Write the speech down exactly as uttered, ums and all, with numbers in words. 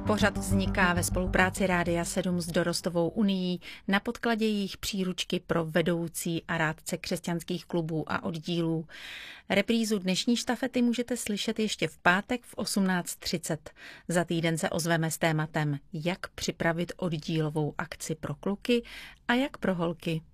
Pořad vzniká ve spolupráci Rádia sedm s Dorostovou unií na podkladě jejich příručky pro vedoucí a rádce křesťanských klubů a oddílů. Reprízu dnešní štafety můžete slyšet ještě v pátek v osmnáct třicet. Za týden se ozveme s tématem, jak připravit oddílovou akci pro kluky a jak pro holky.